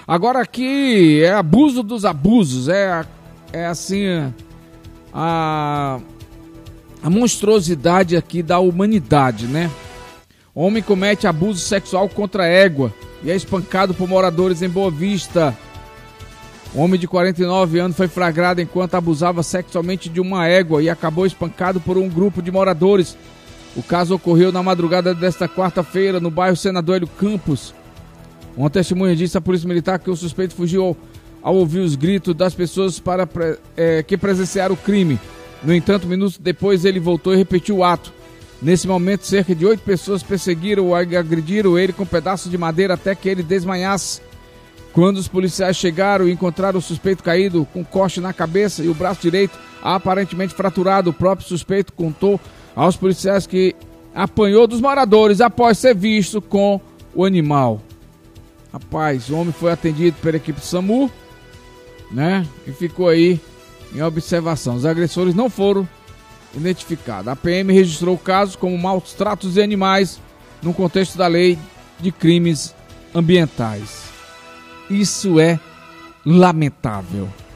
Agora aqui é abuso dos abusos, é assim a monstruosidade aqui da humanidade, né? Homem comete abuso sexual contra égua e é espancado por moradores em Boa Vista. Homem de 49 anos foi flagrado enquanto abusava sexualmente de uma égua e acabou espancado por um grupo de moradores. O caso ocorreu na madrugada desta quarta-feira no bairro Senador Hélio Campos. Uma testemunha disse à polícia militar que o suspeito fugiu ao ouvir os gritos das pessoas que presenciaram o crime. No entanto, minutos depois ele voltou e repetiu o ato. Nesse momento, cerca de 8 pessoas perseguiram e agrediram ele com pedaços de madeira até que ele desmaiasse. Quando os policiais chegaram e encontraram o suspeito caído com corte na cabeça e o braço direito aparentemente fraturado, o próprio suspeito contou aos policiais que apanhou dos moradores após ser visto com o animal. Rapaz, o homem foi atendido pela equipe do SAMU, né? E ficou aí em observação. Os agressores não foram identificados. A PM registrou o caso como maus tratos de animais no contexto da lei de crimes ambientais. Isso é lamentável.